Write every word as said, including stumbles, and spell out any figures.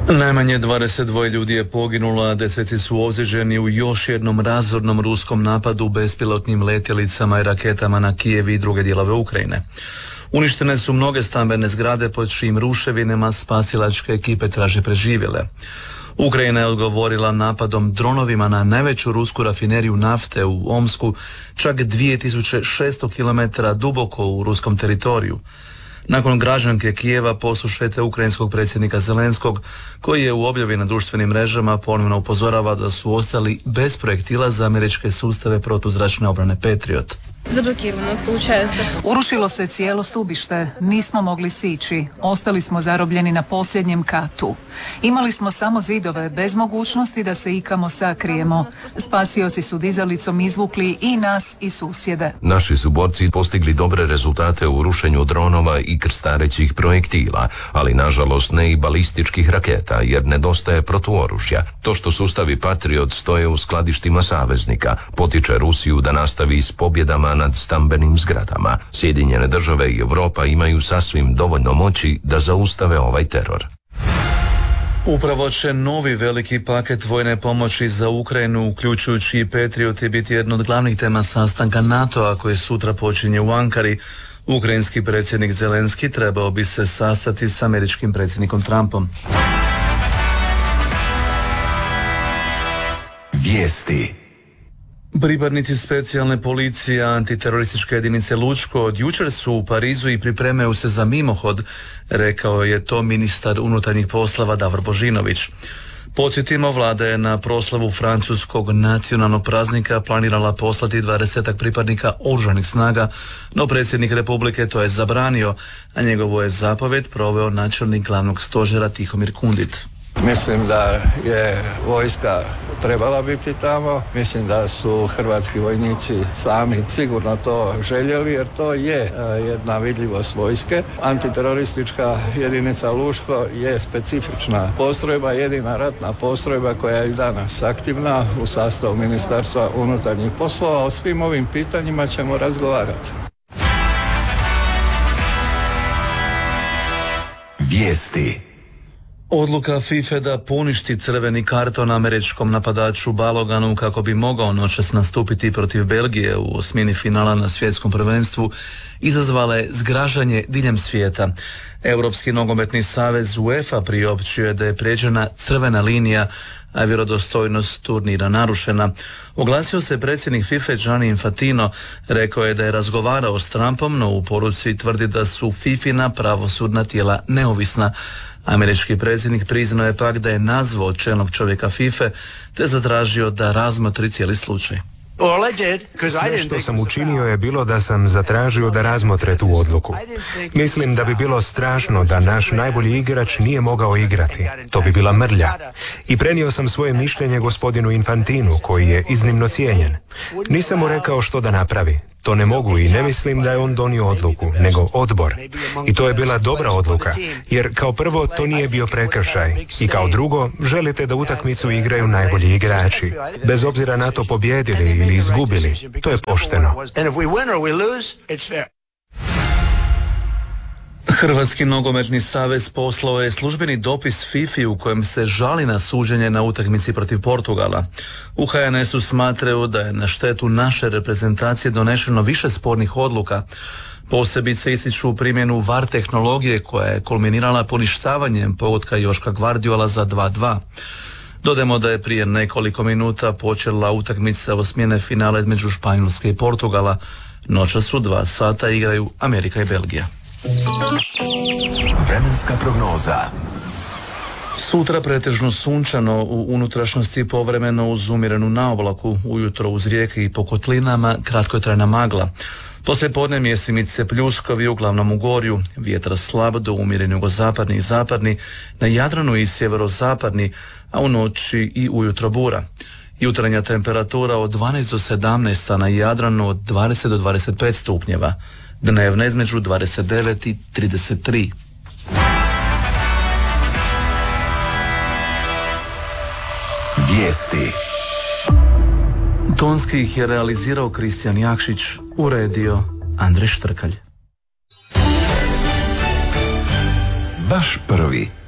Najmanje dvadeset dva ljudi je poginulo, a deseci su ozlijeđeni u još jednom razornom ruskom napadu bespilotnim letjelicama i raketama na Kijev i druge dijelove Ukrajine. Uništene su mnoge stambene zgrade pod čijim ruševinama spasilačke ekipe traže preživjele. Ukrajina je odgovorila napadom dronovima na najveću rusku rafineriju nafte u Omsku, čak dvije tisuće šesto kilometara duboko u ruskom teritoriju. Nakon građanke Kijeva poslušajte ukrajinskog predsjednika Zelenskog, koji je u objavi na društvenim mrežama ponovno upozorava da su ostali bez projektila za američke sustave protuzračne obrane Patriot. Zablokirano, получается. Urušilo se cijelo stubište, nismo mogli sići, ostali smo zarobljeni na posljednjem katu. Imali smo samo zidove, bez mogućnosti da se ikamo sakrijemo. Spasioci su dizalicom izvukli i nas i susjede. Naši su borci postigli dobre rezultate u rušenju dronova i krstarećih projektila, ali nažalost ne i balističkih raketa, jer nedostaje protuoružja. To što sustavi Patriot stoje u skladištima saveznika, potiče Rusiju da nastavi s pobjedama nad stambenim zgradama. Sjedinjene države i Europa imaju sasvim dovoljno moći da zaustave ovaj teror. Upravo će novi veliki paket vojne pomoći za Ukrajinu, uključujući i Patriot, biti jedna od glavnih tema sastanka NATO-a koji sutra počinje u Ankari. Ukrajinski predsjednik Zelenski trebao bi se sastati s američkim predsjednikom Trumpom. Vijesti. Pripadnici specijalne policije antiterorističke jedinice Lučko od jučer su u Parizu i pripremaju se za mimohod, rekao je to ministar unutarnjih poslova Davor Božinović. Podsjetimo, vlada je na proslavu francuskog nacionalnog praznika planirala poslati dvadesetak pripadnika oružanih snaga, no predsjednik Republike to je zabranio, a njegovu je zapovjed proveo načelnik glavnog stožera Tihomir Kundit. Mislim da je vojska trebala biti tamo, mislim da su hrvatski vojnici sami sigurno to željeli, jer to je jedna vidljivost vojske. Antiteroristička jedinica Luško je specifična postrojba, jedina ratna postrojba koja je i danas aktivna u sastavu Ministarstva unutarnjih poslova. O svim ovim pitanjima ćemo razgovarati. Vijesti. Odluka FIFA da poništi crveni karton američkom napadaču Baloganu kako bi mogao noćas nastupiti protiv Belgije u osmini finala na svjetskom prvenstvu izazvala je zgražanje diljem svijeta. Europski nogometni savez UEFA priopćio je da je prijeđena crvena linija, a vjerodostojnost turnira narušena. Oglasio se predsjednik FIFA Gianni Infantino, rekao je da je razgovarao s Trumpom, no u poruci tvrdi da su FIFIna pravosudna tijela neovisna. Američki predsjednik priznao je pak da je nazvao čelnog čovjeka FIFA te zatražio da razmotri cijeli slučaj. Sve što sam učinio je bilo da sam zatražio da razmotre tu odluku. Mislim da bi bilo strašno da naš najbolji igrač nije mogao igrati. To bi bila mrlja. I prenio sam svoje mišljenje gospodinu Infantinu, koji je iznimno cijenjen. Nisam mu rekao što da napravi. To ne mogu i ne mislim da je on donio odluku, nego odbor. I to je bila dobra odluka, jer kao prvo to nije bio prekršaj i kao drugo želite da utakmicu igraju najbolji igrači. Bez obzira na to pobjedili ili izgubili, to je pošteno. Hrvatski nogometni savez poslao je službeni dopis FIFA u kojem se žali na suđenje na utakmici protiv Portugala. U H N S-u smatraju da je na štetu naše reprezentacije donešeno više spornih odluka. Posebice ističu primjenu V A R tehnologije koja je kulminirala poništavanjem pogotka Joška Gvardiola za dva dva. Dodajmo da je prije nekoliko minuta počela utakmica osmine finala između Španjolske i Portugala. Noćas u dva sata igraju Amerika i Belgija. Vremenska prognoza. Sutra pretežno sunčano, u unutrašnjosti povremeno uz umjerenu naoblaku, ujutro uz rijeke i po kotlinama kratkotrajna magla. Poslije podne mjesimice pljuskovi uglavnom u gorju, vjetar slab do umjeren jugozapadni i zapadni, na Jadranu i sjeverozapadni, a u noći i ujutro bura. Jutarnja temperatura od dvanaest do sedamnaest, a na Jadranu od dvadeset do dvadeset pet stupnjeva. Dnevna između dvadeset devet i trideset tri. Vijesti. Tonski ih je realizirao Kristijan Jakšić, uredio Andrej Štrkalj. Baš prvi.